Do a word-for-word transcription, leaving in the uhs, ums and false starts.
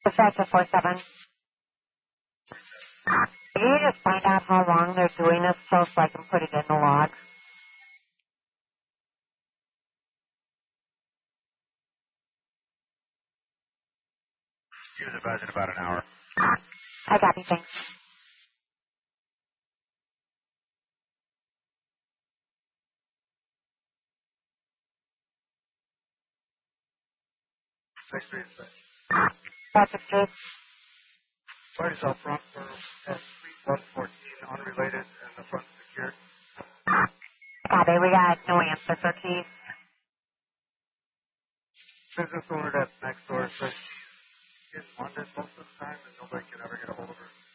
Dispatch to four seven. Can you just find out how long they're doing this so, so I can put it in the log? He was advised in about an hour. I got you, thanks. Six three six. That's the truth. Parties out front for uh, Suite one fourteen, unrelated, and the front secured. Copy, we got no answer for keys. Business owner that's next door says she's in London most of the time and nobody can ever get a hold of her.